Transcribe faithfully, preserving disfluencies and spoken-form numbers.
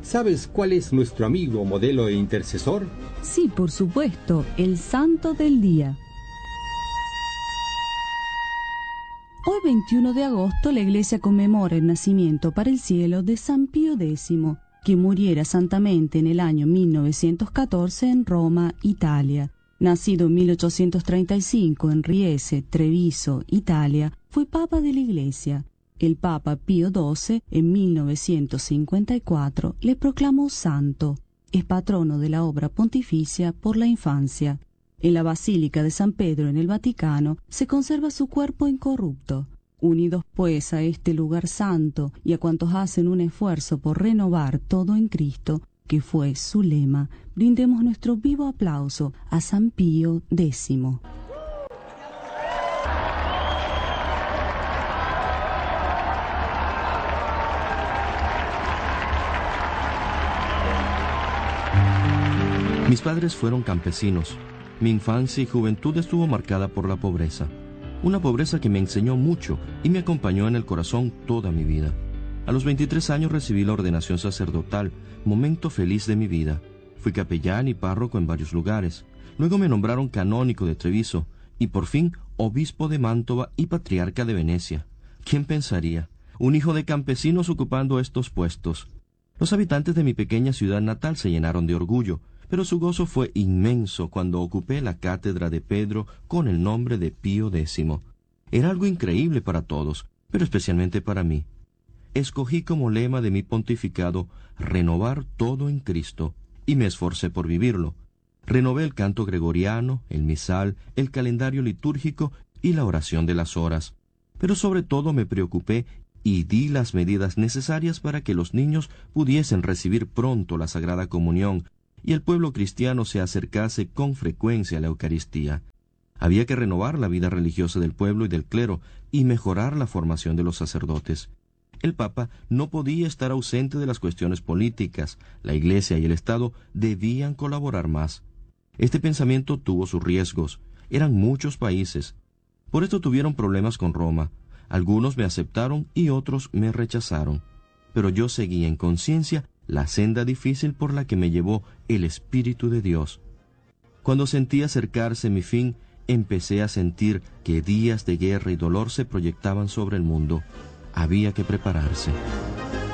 ¿Sabes cuál es nuestro amigo, modelo e intercesor? Sí, por supuesto, el santo del día. Hoy, veintiuno de agosto, la Iglesia conmemora el nacimiento para el cielo de San Pío X, que muriera santamente en el año mil novecientos catorce en Roma, Italia. Nacido en mil ochocientos treinta y cinco en Riese, Treviso, Italia, fue Papa de la Iglesia. El Papa Pío doce, en mil novecientos cincuenta y cuatro, le proclamó santo. Es patrono de la obra pontificia por la infancia. En la Basílica de San Pedro en el Vaticano se conserva su cuerpo incorrupto. Unidos pues a este lugar santo y a cuantos hacen un esfuerzo por renovar todo en Cristo, que fue su lema, brindemos nuestro vivo aplauso a San Pío X. Mis padres fueron campesinos. Mi infancia y juventud estuvo marcada por la pobreza. Una pobreza que me enseñó mucho y me acompañó en el corazón toda mi vida. A los veintitrés años recibí la ordenación sacerdotal, momento feliz de mi vida. Fui capellán y párroco en varios lugares. Luego me nombraron canónigo de Treviso y por fin obispo de Mantova y patriarca de Venecia. ¿Quién pensaría? Un hijo de campesinos ocupando estos puestos. Los habitantes de mi pequeña ciudad natal se llenaron de orgullo, pero su gozo fue inmenso cuando ocupé la cátedra de Pedro con el nombre de Pío X. Era algo increíble para todos, pero especialmente para mí. Escogí como lema de mi pontificado renovar todo en Cristo, y me esforcé por vivirlo. Renové el canto gregoriano, el misal, el calendario litúrgico y la oración de las horas. Pero sobre todo me preocupé y di las medidas necesarias para que los niños pudiesen recibir pronto la Sagrada Comunión y el pueblo cristiano se acercase con frecuencia a la Eucaristía. Había que renovar la vida religiosa del pueblo y del clero y mejorar la formación de los sacerdotes. El Papa no podía estar ausente de las cuestiones políticas. La Iglesia y el Estado debían colaborar más. Este pensamiento tuvo sus riesgos. Eran muchos países. Por esto tuvieron problemas con Roma. Algunos me aceptaron y otros me rechazaron. Pero yo seguí en conciencia la senda difícil por la que me llevó el Espíritu de Dios. Cuando sentí acercarse mi fin, empecé a sentir que días de guerra y dolor se proyectaban sobre el mundo. Había que prepararse.